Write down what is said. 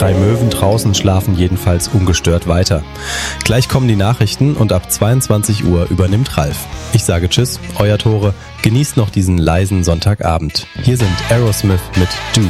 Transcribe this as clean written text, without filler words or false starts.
3 Möwen draußen schlafen jedenfalls ungestört weiter. Gleich kommen die Nachrichten und ab 22 Uhr übernimmt Ralf. Ich sage Tschüss, euer Tore, genießt noch diesen leisen Sonntagabend. Hier sind Aerosmith mit Do.